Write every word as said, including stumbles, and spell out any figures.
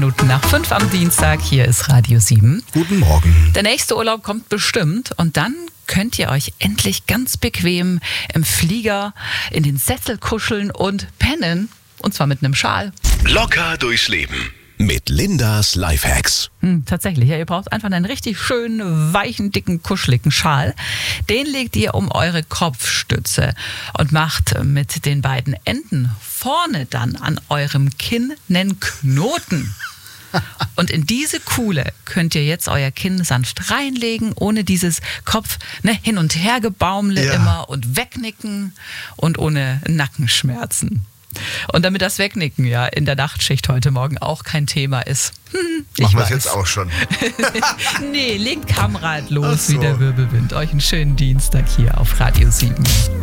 Minuten nach fünf am Dienstag. Hier ist Radio sieben. Guten Morgen. Der nächste Urlaub kommt bestimmt und dann könnt ihr euch endlich ganz bequem im Flieger in den Sessel kuscheln und pennen. Und zwar mit einem Schal. Locker durchs Leben mit Lindas Lifehacks. Hm, tatsächlich, ja, ihr braucht einfach einen richtig schönen, weichen, dicken, kuscheligen Schal. Den legt ihr um eure Kopfstütze und macht mit den beiden Enden vorne dann an eurem Kinn einen Knoten. Und in diese Kuhle könnt ihr jetzt euer Kinn sanft reinlegen, ohne dieses Kopf ne, hin und her gebaumle Ja. immer und wegnicken und ohne Nackenschmerzen. Und damit das Wegnicken ja in der Nachtschicht heute Morgen auch kein Thema ist. Hm, ich Machen wir es weiß. jetzt auch schon. Nee, legt Kamrad los Ach so. wie der Wirbelwind. Euch einen schönen Dienstag hier auf Radio sieben.